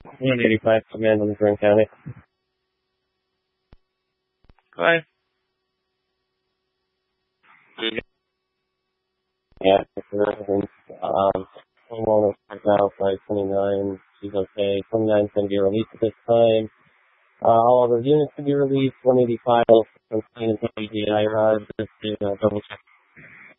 185 command on the Kern County. Go ahead. Yeah, for everything. Homeowner right now, 529. She's okay. 29's going to be released at this time. All of the units to be released. 185 from Plain and WDI Rod. Just to double check